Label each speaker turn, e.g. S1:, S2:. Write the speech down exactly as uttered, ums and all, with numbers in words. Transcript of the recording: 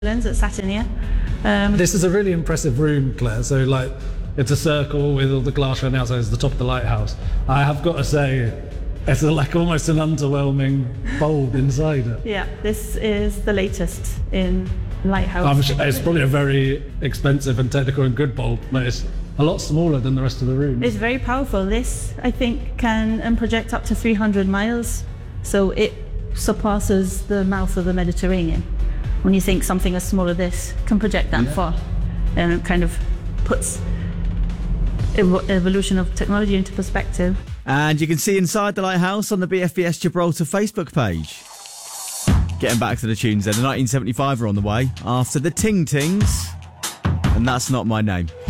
S1: at Saturnia. Um,
S2: this is a really impressive room, Claire. So, like, it's a circle with all the glass around the outside. It's the top of the lighthouse. I have got to say, it's a, like almost an underwhelming bulb inside it.
S1: Yeah, this is the latest in lighthouse.
S2: I'm sure it's probably a very expensive and technical and good bulb, but it's a lot smaller than the rest of the room.
S1: It's very powerful. This, I think, can um, project up to three hundred miles, so it surpasses the mouth of the Mediterranean. When you think something as small as this can project that yeah. far, and it kind of puts ev- evolution of technology into perspective.
S3: And you can see inside the lighthouse on the B F B S Gibraltar Facebook page. Getting back to the tunes then, the nineteen seventy-five are on the way after the Ting Tings, and That's Not My Name.